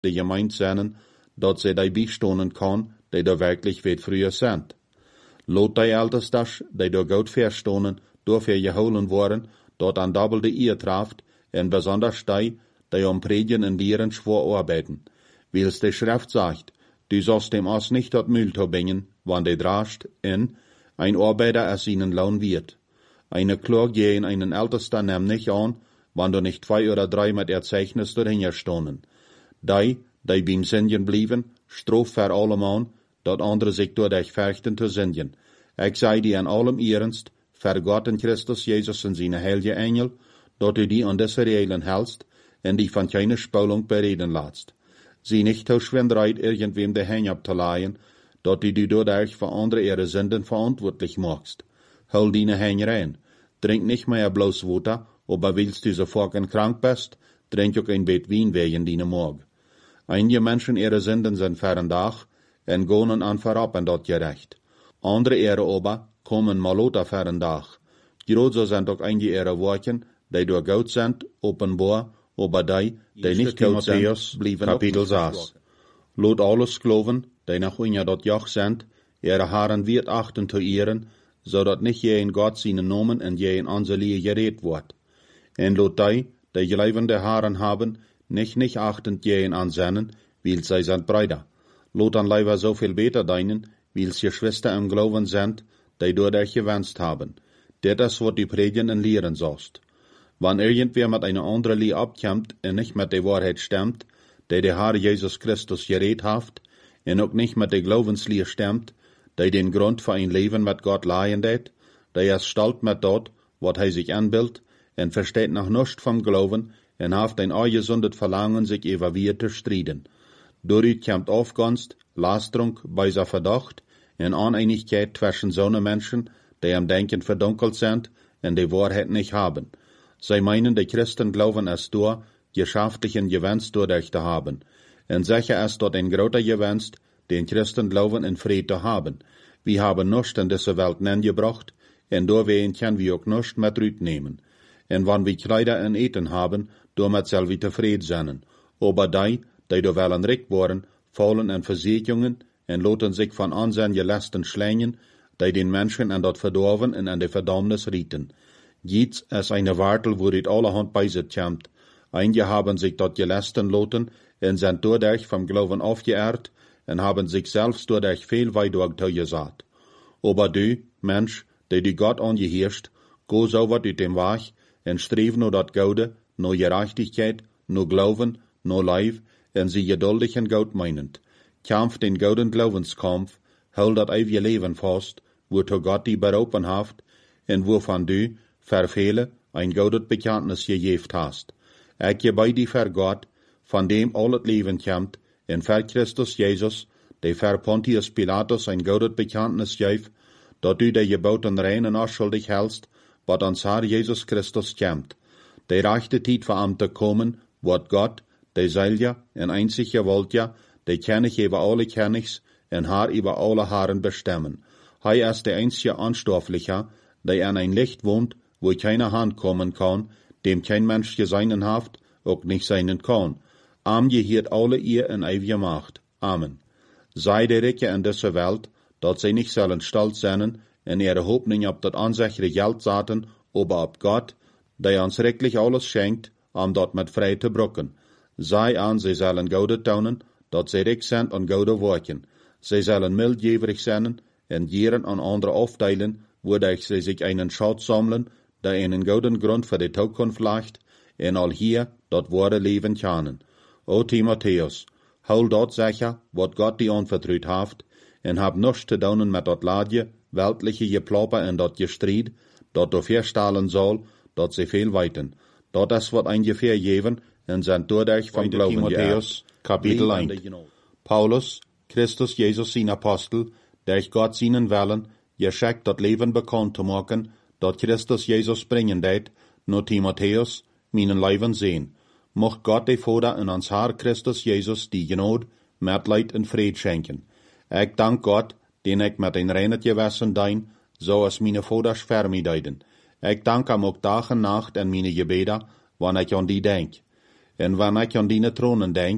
de gemeint zijn, dat ze die bijstonen kan, die daar wirklich weet früher sind. Lot die Ältestas, die door goed verstonen, door geholen worden, dort an doppelde Ehe traft, en besonders die om Predigen en Lehren schwor arbeiten. Wils de Schrift sagt, du sollst dem Ass nicht tot Müll bringen, wann de drascht, en ein Arbeiter es ihnen Lohn wird. Eine Klage gehen einen Ältesten nehm nicht an, wann du nicht 2 oder 3 mit Erzeichnis dahinter stonen. Die beim Sündigen blieben, strof für allemal, dat andere sich durch dich fürchten zu sündigen. Ich sei die an allem ernst, für Gott und Christus Jesus und seine heilige Engel, dat du die an diese Regeln hältst, und die von keiner Spülung bereden lässt. Sie nicht aus Schwinderei irgendwem de Hänge abzuleihen, dat du dadurch für andere ihre Sünden verantwortlich machst. Hol deine Hänge rein. Trink nicht mehr bloß Wasser, aber willst du sofort krank bist, trink auch ein Bett Wein wegen deiner Magen. Einige Menschen ihre Sünden sind verendach, en gonen an verab en dat gerecht. Andere ihre aber kommen malota verendach. Große sind auch einige ihre Worten, die durch Gott sind, offenbar, aber die nicht Gott sind, blieben Kapitel 6. Lot alles geloven, die nach unja dat Joch sind, ihre Haaren wird achten zu ihren, so dat nicht je in Gott seinen Namen und je in Anselie geredet wird. En lot die gelevende Haaren haben, nicht achtend je in ansennen, weil sie sind Brüder. Lot an leider so viel beter deinen, weil sie Schwester im Glauben sind, die dadurch gewünscht haben. Das ist, was die Predigen und Lehren sollst. Wenn irgendwer mit einer anderen Lie abkommt und nicht mit der Wahrheit stimmt, die der Herr Jesus Christus geredet hat, und auch nicht mit der Glaubenslehr stimmt, die den Grund für ein Leben mit Gott leihen det, die ist stolz mit dort, was er sich anbildet, und versteht noch nichts vom Glauben, und hat ein ungesundes Verlangen, sich über wir zu streiten. Dadurch kommt Aufgunst, Lasterung, böser Verdacht und Uneinigkeit zwischen so Menschen, die am Denken verdunkelt sind und die Wahrheit nicht haben. Sie meinen, die Christen glauben es durch, geschaftlichen Gewinst dadurch zu haben. Und sicher ist dort ein großer Gewinst, den Christen glauben in Frieden zu haben. Wir haben nichts in dieser Welt gebracht, und deswegen können wir auch nichts mit rübernehmen. Und wenn wir Kleider und Eten haben, damit soll wir zufrieden sein. Aber die da wollen reich worden, fallen in Versicherungen und lassen sich von Ansehen gelasten schlängen, die den Menschen an dort verdorben und an die Verdammnis rieten. Jetzt ist eine Wartel, wo dit allerhand bei sich kommt. Einige haben sich dort gelasten lassen und sind dadurch vom Glauben aufgeehrt und haben sich selbst dadurch viel weit durchgesagt. Aber du, Mensch, die Gott angehirrscht, go so wat ut dem Weg und streben nur dat Gaude, nur Gerechtigkeit, nur Glauben, nur Leib, und sie geduldig und Gott meinend. Kämpf den gouden Glaubenskampf, hol dat ewige Leben fast, wozu Gott die berufen haft, und wovon du, verfehle, ein goudet Bekenntnis gegeben hast. Ich gebe die für Gott, von dem all het Leben kommt, und für Christus Jesus, der für Pontius Pilatus ein goudet Bekenntnis gibt, dat du der Geboten rein und unschuldig hältst, wat ans Herr Jesus Christus kommt. Der rechte Zeit für am zu kommen, wird Gott, der Selja en einzige Woltja, der König über alle Königs en Herr über alle Herren bestimmen. Er ist der einzige Anstoffliche, der an ein Licht wohnt, wo keine Hand kommen kann, dem kein Mensch geseinen haft, auch nicht seinen kann. Am gehört alle ihr in ewige Macht. Amen. Sei der Ricke in dieser Welt, dat sie nicht sollen stolz sein, in ihre Hoffnung ab dat ansichere Geld saten, aber ab Gott, der uns rechtlich alles schenkt, dort mit frei zu brucken. Sei an, sie sollen Gaude taunen, dat sie reich sind und Gaude worken. Sie sollen mildjäverig sein und Gieren an andere aufteilen, wodurch sie sich einen Schatz sammeln, der einen guten Grund für die Zukunft legt, und all hier dat wahre Leben können. O Timotheus, hol dort sicher, wat Gott die anvertraut haft, und hab nichts zu tun mit dat Ladje, weltliche Geplapper und dat Gestried, dat du verstahlen soll, dat sie viel weiten. Dat ist wat ungefähr geben, und sind dadurch von Glauben Timotheus, Kapitel 1. Paulus, Christus Jesus sein Apostel, durch Gott seinen Willen, geschickt dat Leben bekannt zu machen, dat Christus Jesus bringen det, nur Timotheus, meinen Leben sehen. Mocht Gott der Vater in uns Herr Christus Jesus die Gnade, Mitleid und Fried schenken. Ich dank Gott, den ich mit ein reines Gewissen dein, so als meine Vaters für mich deiden. Ich danke ihm auch Tag und Nacht an meine Gebete, wann ich an die denk. Und wenn ich an deine Thronen denk,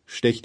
stich